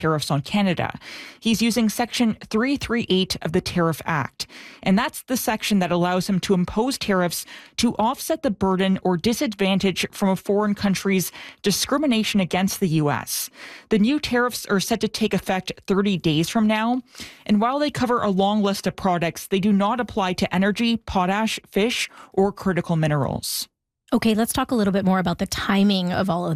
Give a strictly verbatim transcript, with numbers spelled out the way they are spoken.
tariffs on Canada. He's using Section three thirty-eight of the Tariff Act, and that's the section that allows him to impose tariffs to offset the burden or disadvantage from a foreign country's discrimination against the U S. The new tariffs are set to take effect thirty days from now, and while they cover a long list of products, they do not apply to energy, potash, fish, or critical minerals. Okay, let's talk a little bit more about the timing of all of